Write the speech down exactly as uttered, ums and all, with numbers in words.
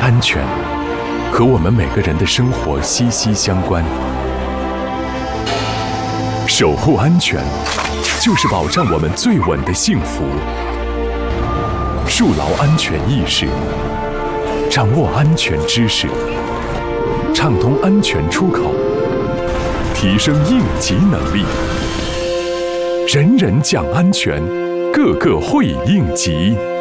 安全和我们每个人的生活息息相关。守护安全，就是保障我们最稳的幸福。树牢安全意识，掌握安全知识，畅通安全出口，提升应急能力。人人讲安全，个个会应急。